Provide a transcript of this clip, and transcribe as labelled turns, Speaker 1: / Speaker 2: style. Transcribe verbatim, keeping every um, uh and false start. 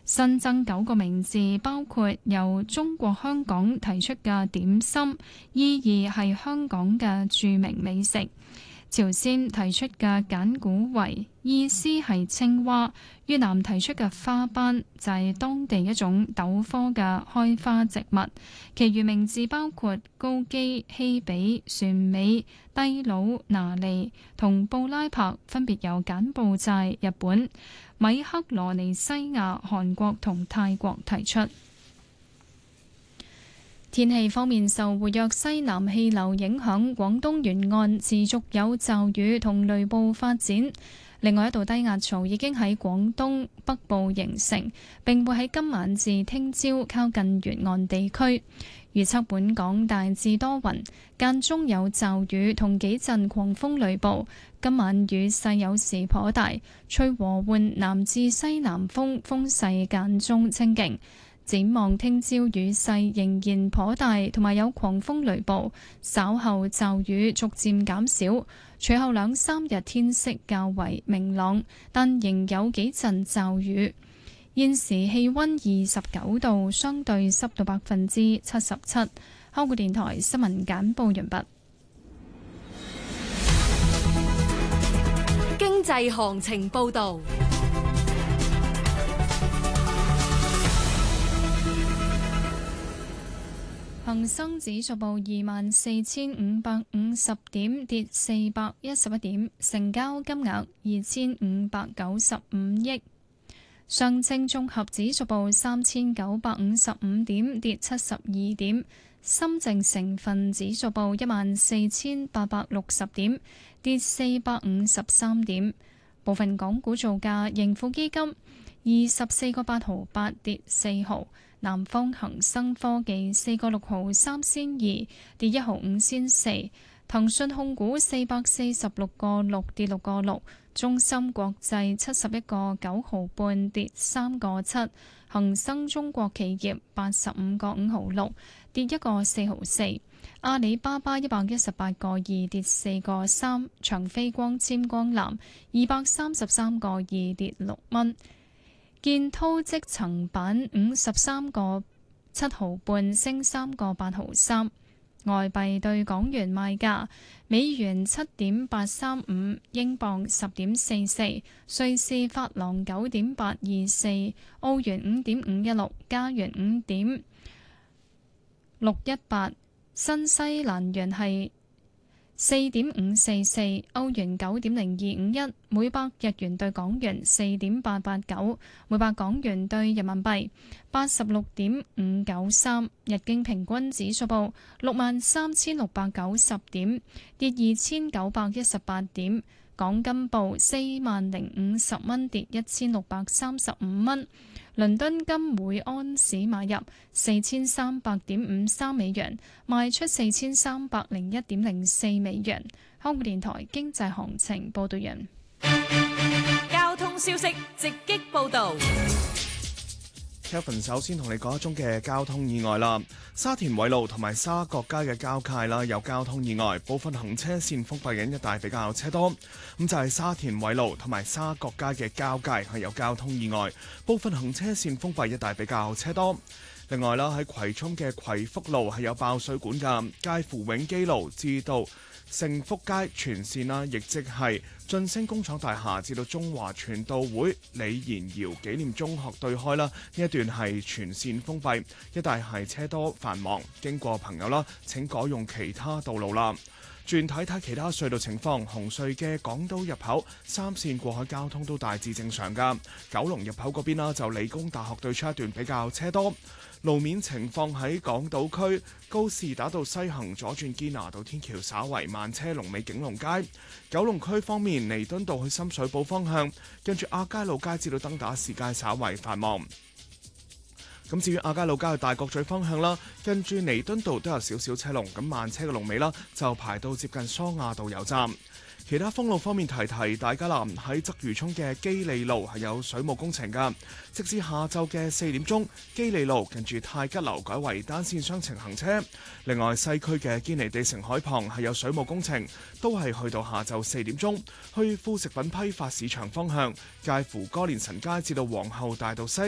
Speaker 1: 新增九個名字，包括由中國香港提出嘅點心，意義係香港嘅著名美食。朝鮮提出嘅簡古圍，意思係青蛙。越南提出嘅花斑就係當地一種豆科嘅開花植物。其餘名字包括高基、希比、船尾、低魯、拿利同布拉柏，分別由柬埔寨、日本、米克羅尼西亞、韓國同泰國提出。天氣方面，受活躍西南氣流影響，廣東沿岸持續有驟雨同雷暴發展。另外一道低壓槽已經喺廣東北部形成，並會喺今晚至聽朝靠近沿岸地區。預測本港大致多雲，間中有驟雨同幾陣狂風雷暴。今晚雨勢有時頗大，吹和緩南至西南風，風勢間中清勁。展望聽朝雨勢仍然頗大，同埋有狂風雷暴，稍後驟雨逐漸減少。隨後兩三日天色較為明朗，但仍有幾陣驟雨。現時氣溫二十九度，相對濕度百分之七十七。香港電台新聞簡報完畢。
Speaker 2: 經濟行情報道。
Speaker 1: 恒生指數報二萬四千五百五十點，跌四百一十一點，成交金額二千五百九十五億。上證綜合指數報三千九百五十五點，跌七十二點。深證成分指數報一萬四千八百六十點，跌四百五十三點。部分港股造價，盈富基金二十四個八毫八，跌四毫。南方恒生科技四個六毫三仙二，跌一毫五仙四。騰訊控股四百四十六個六，跌六個六。中芯國際七十一個九毫半，跌三個七。恒生中國企業八十五個五毫六，跌一個四毫四。阿里巴巴一百一十八個二，跌四個三。長飛光纖光纜二百三十三個二，跌六蚊。建滔積層板五十三個七毫半，升三個八毫三。外幣對港元賣價：美元七點八三五，英鎊十點四四，瑞士法郎九點八二四，澳元五點五一六，加元五點六一八，新西蘭元係四點五四四，歐元九點零二五一，每百日元對港元四點八八九，每百港元對人民幣八十六點五九三。日經平均指數報六萬三千六百九十點，跌二千九百一十八點。港金報四萬零五十蚊，跌一千六百三十五蚊。倫敦金每安士買入四千三百點五三美元，賣出四千三百零一點零四美元。香港電台經濟行情報道完。
Speaker 2: 交通消息直擊報道。
Speaker 3: Kevin 首先同你講一宗嘅交通意外啦，沙田圍路同埋沙角街嘅交界啦，有交通意外，部分行車線封閉緊，一帶比較車多。咁就係沙田圍路同埋沙角街嘅交界係有交通意外，部分行車線封閉，一帶比較車多。另外啦，喺葵涌嘅葵福路係有爆水管㗎，介乎永基路至到盛福街全線啦，亦即係晉升工廠大廈至到中華傳道會李賢堯紀念中學對開啦，呢一段係全線封閉，一帶係車多繁忙，經過朋友啦，請改用其他道路啦。轉睇睇其他隧道情況，紅隧嘅港島入口三線過海交通都大致正常㗎，九龍入口嗰邊啦，就理工大學對出一段比較車多。路面情況喺港島區高士打道西行左轉堅拿道天橋稍為慢車，龍尾景隆街。九龍區方面，彌敦道去深水埗方向，跟住亞皆老街至到登打士街稍為繁忙。咁至於亞皆老街去大角咀方向啦，跟住彌敦道都有少少車龍，咁慢車嘅龍尾啦就排到接近梳亞道油站。其他封路方面提提大家啦，喺鰂魚涌嘅基利路係有水務工程㗎，直至下晝嘅四點鐘，基利路近住太吉樓改為單線雙程行車。另外西區嘅堅尼地城海旁係有水務工程，都係去到下晝四點鐘，去副食品批發市場方向，介乎歌連臣街至到皇后大道西